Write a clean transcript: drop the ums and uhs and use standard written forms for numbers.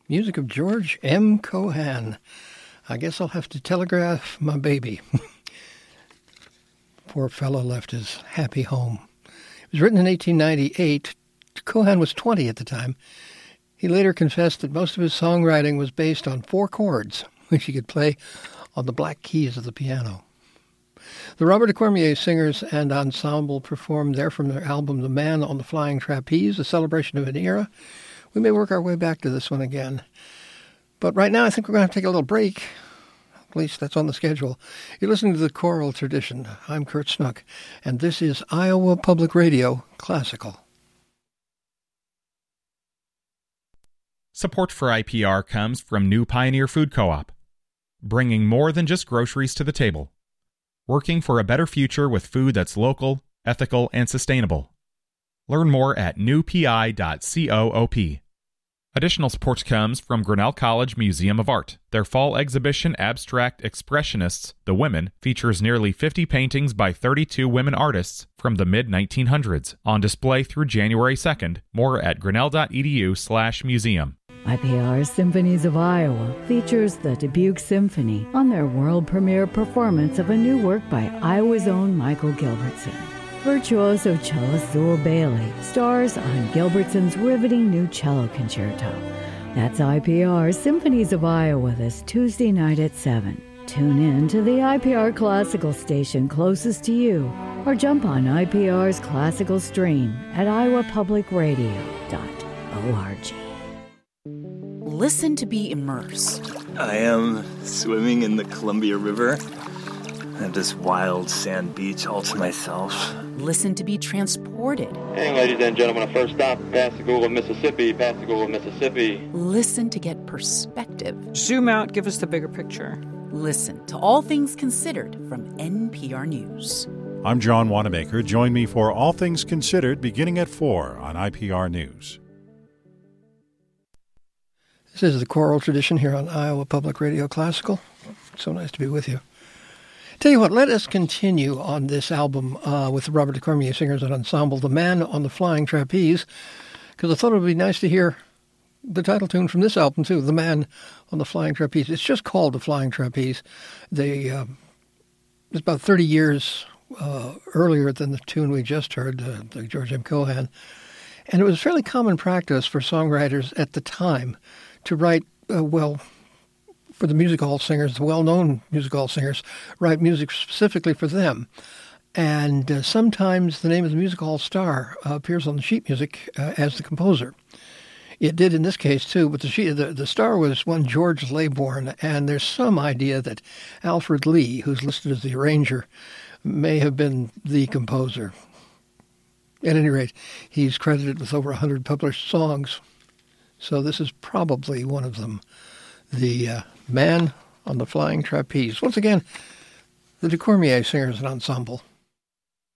Music of George M. Cohan. I guess I'll have to telegraph my baby. Poor fellow left his happy home. It was written in 1898. Cohan was 20 at the time. He later confessed that most of his songwriting was based on 4 chords, which he could play on the black keys of the piano. The Robert de Cormier Singers and Ensemble performed there from their album The Man on the Flying Trapeze, a celebration of an era. We may work our way back to this one again. But right now I think we're going to have to take a little break. At least that's on the schedule. You're listening to The Choral Tradition. I'm Kurt Snook, and this is Iowa Public Radio Classical. Support for IPR comes from New Pioneer Food Co-op, bringing more than just groceries to the table. Working for a better future with food that's local, ethical, and sustainable. Learn more at newpi.coop. Additional support comes from Grinnell College Museum of Art. Their fall exhibition, Abstract Expressionists, The Women, features nearly 50 paintings by 32 women artists from the mid-1900s. On display through January 2nd. More at grinnell.edu/museum. IPR's Symphonies of Iowa features the Dubuque Symphony on their world premiere performance of a new work by Iowa's own Michael Gilbertson. Virtuoso cellist Zool Bailey stars on Gilbertson's riveting new cello concerto. That's IPR's Symphonies of Iowa this Tuesday night at 7. Tune in to the IPR Classical station closest to you or jump on IPR's classical stream at iowapublicradio.org. Listen to be immersed. I am swimming in the Columbia River. I have this wild sand beach all to myself. Listen to be transported. Hey, ladies and gentlemen, our first stop, Pascagoula, Mississippi. Pascagoula, Mississippi. Listen to get perspective. Zoom out, give us the bigger picture. Listen to All Things Considered from NPR News. I'm John Wanamaker. Join me for All Things Considered beginning at 4 on IPR News. This is the Choral Tradition here on Iowa Public Radio Classical. So nice to be with you. Tell you what, let us continue on this album with the Robert de Cormier Singers and Ensemble, The Man on the Flying Trapeze, because I thought it would be nice to hear the title tune from this album, too, The Man on the Flying Trapeze. It's just called The Flying Trapeze. It's about 30 years earlier than the tune we just heard, the George M. Cohan. And it was fairly common practice for songwriters at the time to write, for the music hall singers, the well-known music hall singers, write music specifically for them. And sometimes the name of the music hall star appears on the sheet music as the composer. It did in this case, too, but the star was one George Laybourne, and there's some idea that Alfred Lee, who's listed as the arranger, may have been the composer. At any rate, he's credited with over 100 published songs, so this is probably one of them. The Man on the Flying Trapeze. Once again, the de Cormier Singers and Ensemble.